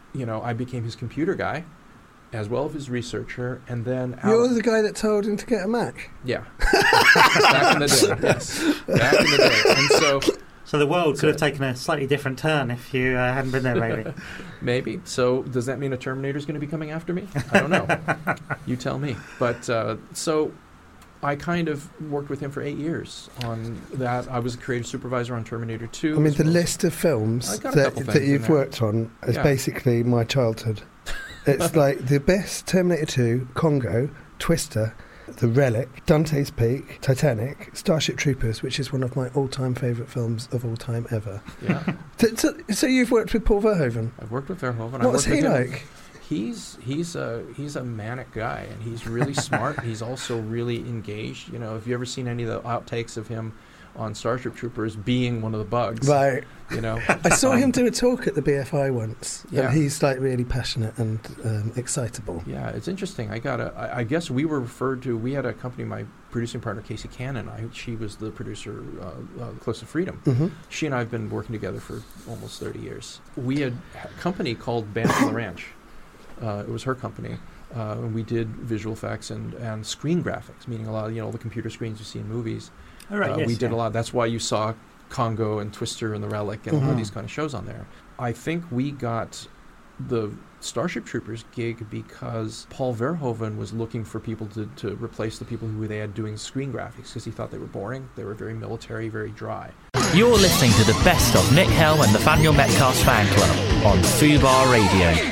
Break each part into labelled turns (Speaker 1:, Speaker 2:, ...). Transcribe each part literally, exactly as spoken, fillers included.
Speaker 1: you know, I became his computer guy, as well as his researcher, and then...
Speaker 2: You're
Speaker 1: Alan,
Speaker 2: the guy that told him to get a Mac?
Speaker 1: Yeah. Back in the day, yes. Back in the day. And so...
Speaker 3: So the world could have taken a slightly different turn if you uh, hadn't been there, maybe.
Speaker 1: Maybe. So does that mean a Terminator's going to be coming after me? I don't know. You tell me. But uh, so I kind of worked with him for eight years on that. I was a creative supervisor on Terminator two.
Speaker 2: I mean, the
Speaker 1: well.
Speaker 2: list of films
Speaker 1: that,
Speaker 2: that you've worked on is
Speaker 1: yeah.
Speaker 2: basically my childhood. It's like the best Terminator two, Congo, Twister, The Relic, Dante's Peak, Titanic, Starship Troopers, which is one of my all-time favourite films of all time ever.
Speaker 1: Yeah.
Speaker 2: so, so, so you've worked with Paul Verhoeven?
Speaker 1: I've worked with Verhoeven.
Speaker 2: What's he like?
Speaker 1: He's he's a he's a manic guy, and he's really smart. He's also really engaged. You know, have you ever seen any of the outtakes of him on Starship Troopers being one of the bugs?
Speaker 2: Right.
Speaker 1: You know,
Speaker 2: I saw um, him do a talk at the B F I once.
Speaker 1: Yeah.
Speaker 2: And he's like really passionate and um, excitable.
Speaker 1: Yeah, it's interesting. I got a. I, I guess we were referred to. We had a company. My producing partner Casey Cannon. I she was the producer, uh, uh, Close to Freedom.
Speaker 2: Mm-hmm.
Speaker 1: She and I have been working together for almost thirty years. We had a company called Band on the Ranch. Uh, it was her company. Uh, and we did visual effects and, and screen graphics, meaning a lot of, you know, the computer screens you see in movies.
Speaker 3: All right,
Speaker 1: uh,
Speaker 3: yes,
Speaker 1: we did
Speaker 3: yeah.
Speaker 1: a lot. That's why you saw Congo and Twister and The Relic and
Speaker 2: mm-hmm.
Speaker 1: all these kind of shows on there. I think we got the Starship Troopers gig because Paul Verhoeven was looking for people to, to replace the people who they had doing screen graphics because he thought they were boring. They were very military, very dry.
Speaker 4: You're listening to the best of Nick Hell and the Nathaniel Metcalfe Fan Club on Fubar Radio.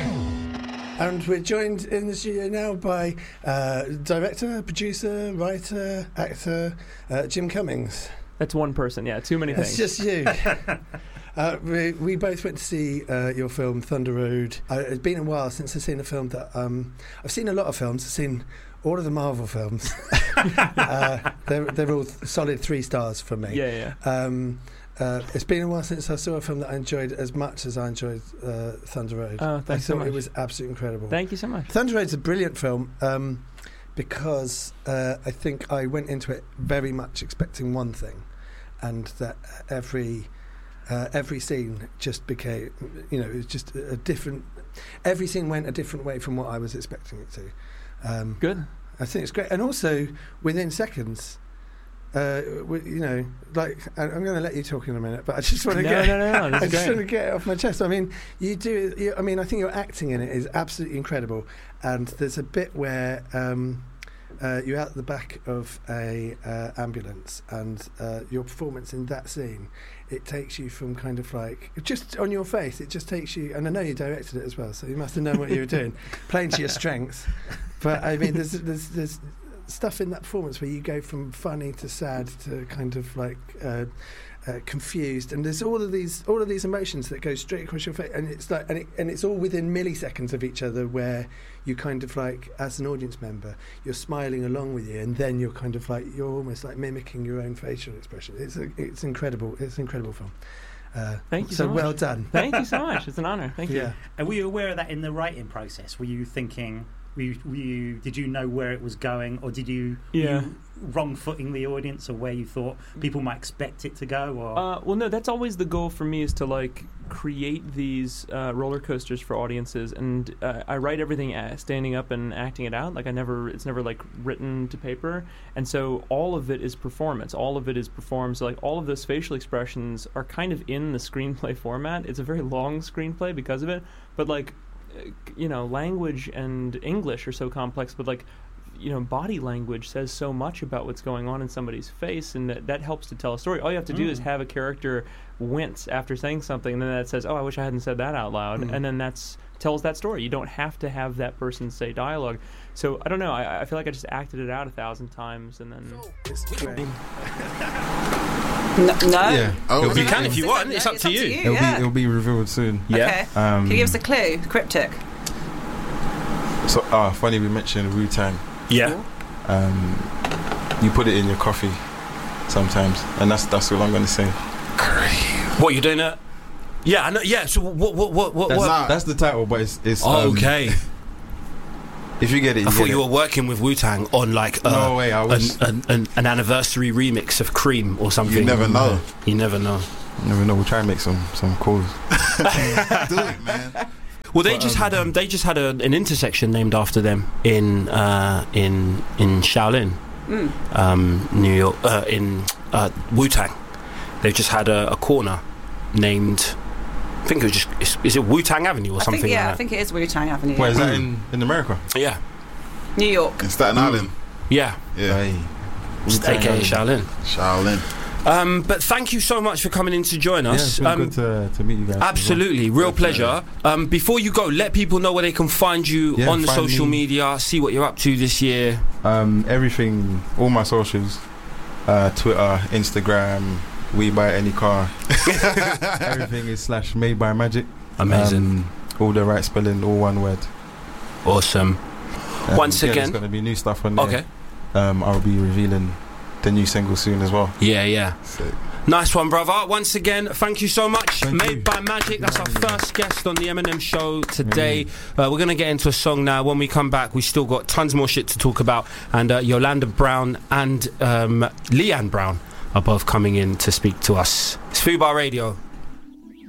Speaker 2: And we're joined in the studio now by uh, director, producer, writer, actor, uh, Jim Cummings.
Speaker 5: That's one person, yeah, too many
Speaker 2: It's
Speaker 5: things.
Speaker 2: just you. uh, we, we both went to see uh, your film, Thunder Road. Uh, it's been a while since I've seen a film that... Um, I've seen a lot of films. I've seen all of the Marvel films. uh, they're, they're all th- solid three stars for me.
Speaker 5: Yeah, yeah.
Speaker 2: Um, Uh, it's been a while since I saw a film that I enjoyed as much as I enjoyed uh, Thunder Road.
Speaker 5: Oh,
Speaker 2: I
Speaker 5: thanks
Speaker 2: thought
Speaker 5: so much.
Speaker 2: it was absolutely incredible.
Speaker 5: Thank you so much.
Speaker 2: Thunder Road's a brilliant film um, because uh, I think I went into it very much expecting one thing, and that every uh, every scene just became, you know, it was just a different. Every scene went a different way from what I was expecting it to. Um,
Speaker 5: Good.
Speaker 2: I think it's great, and also within seconds. Uh, you know, like I'm going to let you talk in a minute, but I just want to
Speaker 5: no,
Speaker 2: get.
Speaker 5: No, no, no, no.
Speaker 2: I just want to get it off my chest. I mean, you do. You, I mean, I think your acting in it is absolutely incredible, and there's a bit where um, uh, you're out the back of a uh, ambulance, and uh, your performance in that scene, it takes you from kind of like just on your face. It just takes you, and I know you directed it as well, so you must have known what you were doing, playing to your strengths. But I mean, there's there's there's. stuff in that performance where you go from funny to sad to kind of like uh, uh, confused, and there's all of these all of these emotions that go straight across your face, and it's like and, it, and it's all within milliseconds of each other, where you kind of like, as an audience member, you're smiling along with you, and then you're kind of like you're almost like mimicking your own facial expression. It's a, it's incredible. It's an incredible film. Uh,
Speaker 5: Thank you
Speaker 2: so
Speaker 5: so much.
Speaker 2: well done.
Speaker 5: Thank you so much. It's an honour. Thank
Speaker 2: yeah.
Speaker 5: you.
Speaker 3: And were you aware of that in the writing process? Were you thinking? Were you, were you, did you know where it was going, or did you,
Speaker 5: yeah.
Speaker 3: you wrong-footing the audience, or where you thought people might expect it to go? Or
Speaker 5: uh, well, no, that's always the goal for me, is to like create these uh, roller coasters for audiences, and uh, I write everything a- standing up and acting it out. Like I never, it's never like written to paper, and so all of it is performance. All of it is performed. So like all of those facial expressions are kind of in the screenplay format. It's a very long screenplay because of it, but like. You know, language and English are so complex, but like, you know, body language says so much about what's going on in somebody's face, and that, that helps to tell a story. All you have to do mm. is have a character wince after saying something, and then that says, oh, I wish I hadn't said that out loud, mm. and then that's tells that story. You don't have to have that person say dialogue. So, I don't know, I, I feel like I just acted it out a thousand times, and then...
Speaker 2: It's great.
Speaker 6: No, no.
Speaker 7: Yeah.
Speaker 8: Oh,
Speaker 7: it'll
Speaker 8: you
Speaker 7: be,
Speaker 8: can if you want. It's up
Speaker 6: it's
Speaker 8: to
Speaker 6: up
Speaker 8: you.
Speaker 6: to you
Speaker 7: it'll
Speaker 6: yeah.
Speaker 7: be it'll be revealed soon.
Speaker 5: Yeah.
Speaker 6: Okay.
Speaker 7: Um,
Speaker 6: Can you give us a clue? Cryptic.
Speaker 7: So, ah, funny we mentioned Wu-Tang.
Speaker 8: Yeah.
Speaker 7: Um, you put it in your coffee sometimes, and that's that's all I'm going to say.
Speaker 8: What you doing? That? Yeah. I know, yeah. So what? What? What? What?
Speaker 7: That's,
Speaker 8: what?
Speaker 7: that's the title, but it's. it's
Speaker 8: Oh,
Speaker 7: um,
Speaker 8: okay.
Speaker 7: If you get it, you
Speaker 8: I thought
Speaker 7: get
Speaker 8: you
Speaker 7: it.
Speaker 8: were working with Wu-Tang on like uh,
Speaker 7: No way, I was-
Speaker 8: an, an, an, an anniversary remix of Cream or something.
Speaker 7: You never know.
Speaker 8: You never know.
Speaker 7: You never know. We'll try and make some some calls.
Speaker 9: Do it, man.
Speaker 8: Well, they
Speaker 7: But,
Speaker 8: just
Speaker 7: um,
Speaker 8: had um, they just had a, an intersection named after them in uh, in in Shaolin,
Speaker 6: Mm.
Speaker 8: um, New York, uh, in uh, Wu-Tang. They've just had a, a corner named. I think it was just is, is it Wu-Tang Avenue or
Speaker 6: I
Speaker 8: something
Speaker 6: think, yeah, I
Speaker 8: like
Speaker 6: think it is Wu-Tang Avenue.
Speaker 7: Where is
Speaker 6: yeah.
Speaker 7: that in, in America?
Speaker 8: that? Yeah,
Speaker 6: New York.
Speaker 9: In Staten Island.
Speaker 8: yeah,
Speaker 9: Yeah.
Speaker 7: Hey.
Speaker 8: A K A Shaolin.
Speaker 9: Shaolin.
Speaker 8: Um, but thank you so much for coming in to join
Speaker 7: Yeah,
Speaker 8: us.
Speaker 7: it's been
Speaker 8: Um,
Speaker 7: good to, to meet you guys. as well.
Speaker 8: Absolutely, real pleasure. Um, before you go, let people know where they can find you
Speaker 7: Yeah,
Speaker 8: on the
Speaker 7: find
Speaker 8: social
Speaker 7: me.
Speaker 8: media, see what you're up to this year.
Speaker 7: Um, everything, all my socials, uh, Twitter, Instagram, We Buy Any Car. Everything is slash Made by Magic.
Speaker 8: Amazing.
Speaker 7: Um, all the right spelling, all one word.
Speaker 8: Awesome.
Speaker 7: Um,
Speaker 8: Once
Speaker 7: yeah,
Speaker 8: again-
Speaker 7: there's going to be new stuff on there.
Speaker 8: Okay.
Speaker 7: Um, I'll be revealing the new single soon as well.
Speaker 8: Yeah, yeah.
Speaker 9: Sick.
Speaker 8: Nice one, brother. Once again, thank you so much.
Speaker 7: Thank
Speaker 8: Made
Speaker 7: you.
Speaker 8: by Magic. That's our
Speaker 7: Thank you.
Speaker 8: first guest on the Eminem Show today. Uh, we're going to get into a song now. When we come back, we still got tons more shit to talk about. And uh, Yolanda Brown and um, Leanne Brown are both coming in to speak to us. It's Fubar Radio.